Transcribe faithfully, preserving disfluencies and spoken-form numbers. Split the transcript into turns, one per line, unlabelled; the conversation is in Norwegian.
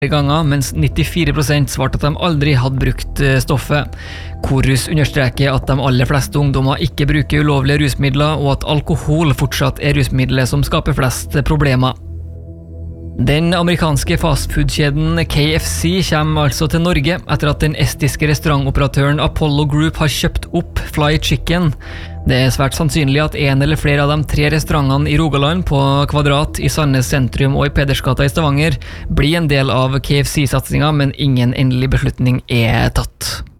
ganger, mens nittifire prosent svarte at de aldri hadde brukt stoffet. Korus understreker at de aller fleste ungdommer ikke bruker ulovlige rusmidler, og at alkohol fortsatt er rusmiddelet som skaper flest problemer. Den amerikanske fastfood-kjeden K F C kommer altså til Norge etter at den estiske restaurantoperatøren Apollo Group har kjøpt opp Fly Chicken. Det er svært sannsynlig at en eller flere av de tre restaurantene i Rogaland, på Kvadrat, i Sandnes sentrum og i Pedersgata i Stavanger blir en del av K F C-satsingen, men ingen endelig beslutning er tatt.